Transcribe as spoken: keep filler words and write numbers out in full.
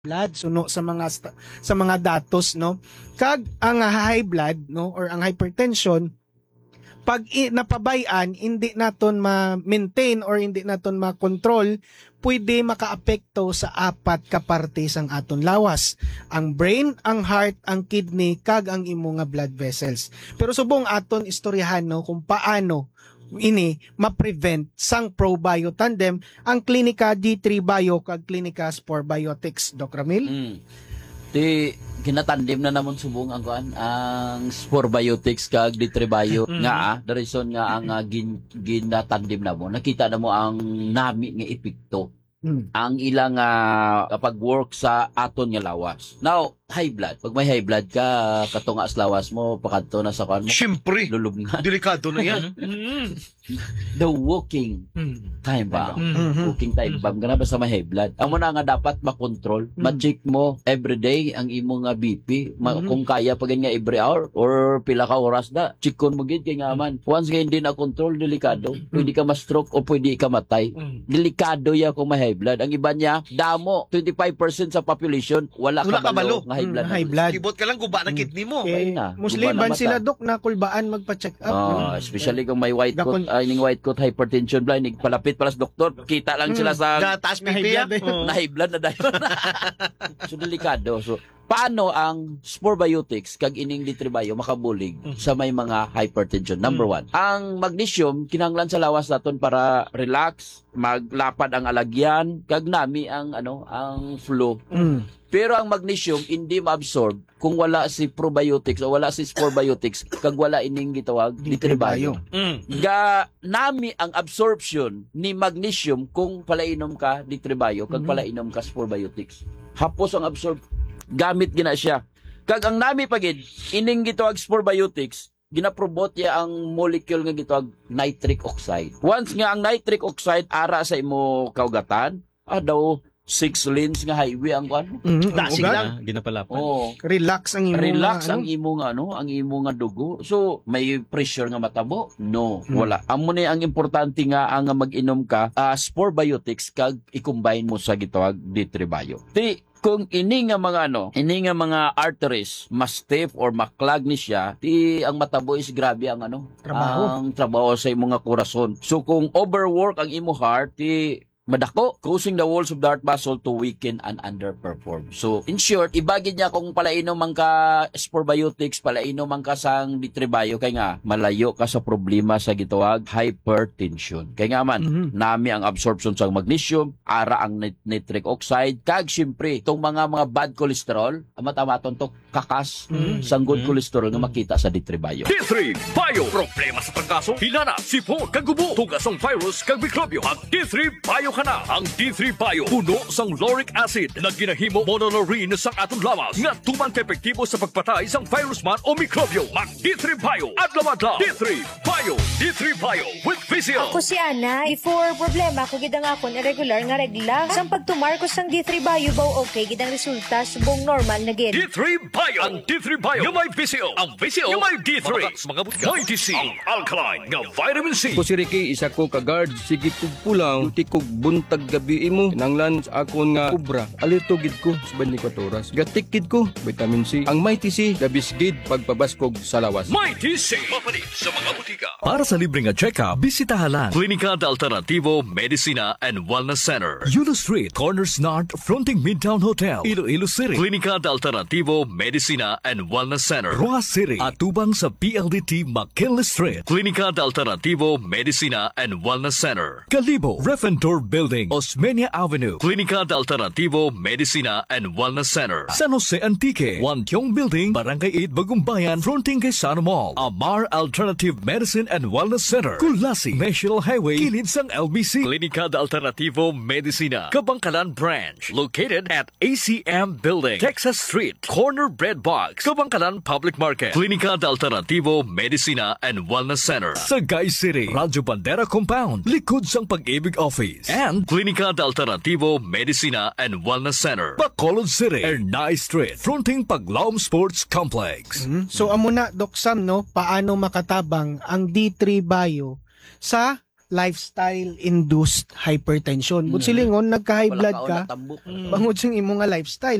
blood suno sa mga sta- sa mga datos no kag ang high blood no or ang hypertension pag i- napabayan hindi naton ma-maintain or hindi naton ma-control pwede makaapekto sa apat ka parte sang aton lawas ang brain, ang heart, ang kidney kag ang imo nga blood vessels pero subong aton istoryahan no kung paano ini ma-prevent sang ProBio Tandem ang klinika D three Bio kag klinika Spore Biotics. Doc Ramil? Mm. Di ginatandim na namon subong ang kuan ang Spore Biotics kag D three Bio Mm-hmm. nga ah, the reason nga ang uh, gin, ginatandim na mo nakita na mo ang nami nga epekto Mm. ang ilang uh, kapag work sa aton nga lawas. Now, high blood. Pag may high blood ka, katunga sa lawas mo, pakadto na sa kuan mo. Siyempre. Lulub nga. Delikado na yan. The walking time bomb. Mhm. Walking time bomb. Ganun ba sa may high blood? Ang muna nga dapat makontrol. Mm. Ma-check mo everyday ang imo nga B P. Ma- Mhm. Kung kaya pa nga every hour or pila ka oras na. Checkon mo gid kay nga man. Once nga hindi na control, delikado. Pwede ka ma-stroke o pwede ka matay. Delikado ya kung may high blood. Ang iba niya, damo, twenty-five percent sa population, wala, Wala ka balo kabalo. nga high blood. Mm, high blood. Ibot ka lang guba ng kidney mo. Okay. Ayun na. Mostly Guba na ban mata. sila dok na kulbaan magpa-check up. Ah, no? especially kung may white Dakon- coat, ay ning white coat hypertension blind, palapit pala sa doktor, kita lang sila sa Na taas Na high pipi blood eh. yan. na high blood na dahil. So delikado. So paano ang Spore Biotics kag ining D three Bio makabulig sa may mga hypertension? Number one, ang magnesium kinahanglan sa lawas naton para relax, maglapad ang alagyan, kag nami ang ano, ang flow. Mm. Pero ang magnesium hindi ma-absorb kung wala si probiotics o wala si Spore Biotics kag wala ining gitawag D three Bio. Mm. Ga nami ang absorption ni magnesium kung palainom ka D three Bio kag Mhm. palainom ka Spore Biotics. Hapos ang absorb gamit gina siya. Kag ang nami pagid ining gitawag Spore Biotics ginaprobot ya ang molecule nga gitawag nitric oxide. Once nga ang nitric oxide ara sa imo kaugatan, ah daw six lanes nga highway ang kuan. Mm, Dasig ugat. lang. Ginapalapan. Oh, Relax ang imo relax nga, ang ano? imo nga ano, ang imo nga dugo. So, may pressure nga matabo? No, Hmm. wala. Amo ni ang importante nga ang mag-inom ka uh, Spore Biotics kag i-combine mo sa gitawag D three Bio. Di kung ini nga mga ano, ini nga mga arteries mas stiff or maklag ni siya, di ang matabo is grabe ang ano, Trabaho. ang trabaho sa imo nga korason. So kung overwork ang imo heart, di madako, causing the walls of the heart muscle to weaken and underperform. So, in short, ibagid niya kung palainom man ka Spore Biotics, palainom man ka sang D three Bio, kay nga, malayo ka sa problema sa gitawag hypertension. Kay nga man, Mhm. nami ang absorption sa magnesium, ara ang nit- nitric oxide, kag syempre, itong mga mga bad cholesterol, matamaton to kakas, Mhm. sang good Mhm. cholesterol nga makita sa D three Bio. D three Bio. Problema sa pagkaso, hinana, sipon, kagubo, tugas ang virus, kag mikrobyo. Ang D three Bio ka na. Ang D three Bio, puno sang lauric acid na ginahimo monolaurin sa atong lawas nga tuman ka epektibo sa pagpatay sang virus man o mikrobyo. Mag D three Bio, adlaw-adlaw. D three Bio, D three Bio with Physio. Ako si Ana, before problema ko gidang akon irregular nga regla. Sang pagtumar ko sang D three Bio baw okay gidang resulta subong normal na gid. D three Bio. Ang D three Bio, yung may Physio. Ang Physio, yung may D three. Mga butka. May D C. Ang alkaline nga vitamin C. Ako si Ricky, isa ko ka-guard. Sige kog pulang, ulti kog buntag gabi imo. Kinanglan sa akon nga kubra. Alito gid ko sa twenty-four oras. Gatikid ko, vitamin C. Ang may T C, labis gid pagpabaskog sa lawas. May D C. Mapalit sa mga butika. Para sa libreng check-up, bisitahan lang Klinika de Alternativo Medicina and Wellness Center. Yulo Street, Corners North, fronting Midtown Hotel, Iloilo City. Klinika de Alternativo Medicina and Wellness Center. Roa City, atubang sa P L D T McKinley Street. Klinika de Alternativo Medicina and Wellness Center. Kalibo, Refentor Building, Osmeña Avenue. Klinika de Alternativo Medicina and Wellness Center. San Jose Antique, Wantiong Building, Barangay eight Bagumbayan, fronting kay Sano Mall. Amar Alternative Medicine and Wellness Center. Kulasi, National Highway, kilid sang L B C. Klinika de Alternativo Medicina, Kabangkalan Branch. Located at A C M Building, Texas Street, Corner Bread Box, Kabangkalan Public Market. Klinika de Alternativo Medicina and Wellness Center. Sagay City, Radyo Bandera Compound, likod sang Pag-ibig Office. And Klinika de Alternativo Medicina and Wellness Center. Bacolod City, Ernai Street, fronting Paglaom Sports Complex. Mhm. So amo na Doc Sam no paano makatabang ang D three Bio sa lifestyle-induced hypertension. But Mm. silingon, nagka-high blood ka, Wala ka, bangod sa imo nga lifestyle.